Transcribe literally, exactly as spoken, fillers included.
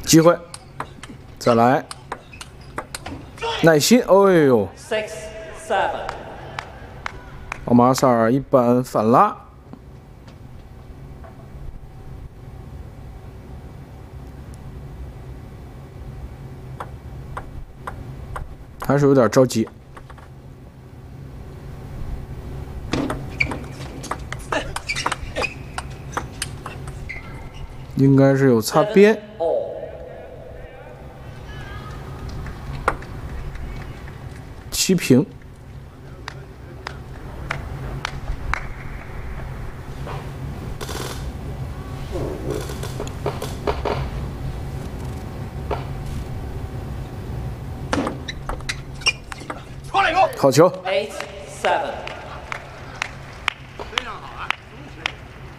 机会，再来，耐心。哎呦， Six, seven. 奥马萨尔一板反拉，还是有点着急。应该是有擦边。七平。好球。 Eight, seven.